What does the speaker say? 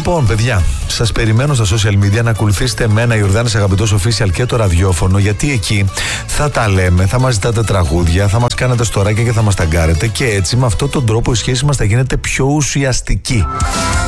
Λοιπόν, παιδιά, σας περιμένω στα social media να ακολουθήσετε εμένα, Ιορδάνης Αγαπητός Official, και το ραδιόφωνο, γιατί εκεί θα τα λέμε, θα μας ζητάτε τραγούδια, θα μας κάνετε στοράκια και θα μας ταγκάρετε, και έτσι με αυτόν τον τρόπο η σχέση μας θα γίνεται πιο ουσιαστική.